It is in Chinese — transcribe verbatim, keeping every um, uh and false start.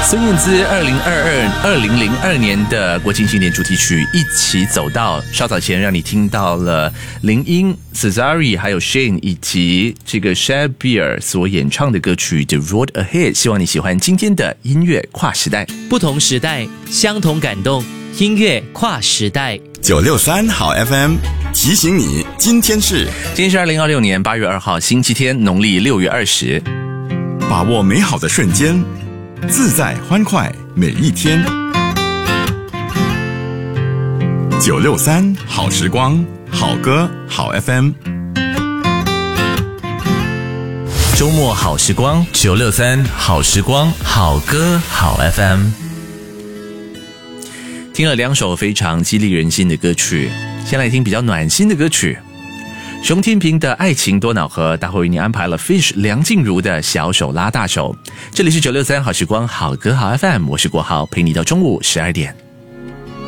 孙燕姿二零二二二零零二年的国庆新年主题曲《一起走到》，稍早前让你听到了林英、Cesari 还有 Shane 以及这个 Shabir 所演唱的歌曲《The Road Ahead》，希望你喜欢今天的音乐跨时代。 不同时代，相同感动，音乐跨时代。 九六三好 F M 提醒你，今天是今天是二零二六年八月二号星期天，农历六月二十。 把握美好的瞬间，自在欢快每一天。九六三好时光，好歌好 F M。 周末好时光，九六三好时光，好歌好 F M。听了两首非常激励人心的歌曲，先来听比较暖心的歌曲。熊天平的爱情多瑙河，大会为你安排了 Fish 梁静茹的小手拉大手。这里是九六三好时光，好歌好 F M， 我是国豪，陪你到中午十二点。